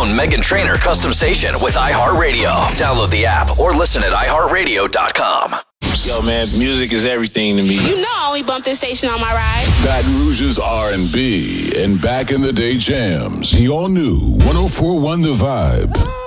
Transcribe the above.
own Meghan Trainor custom station with iHeartRadio. Download the app or listen at iHeartRadio.com. Yo, man, music is everything to me. You know I only bump this station on my ride. Baton Rouge's R&B and back in the day jams. The all-new 104.1 The Vibe.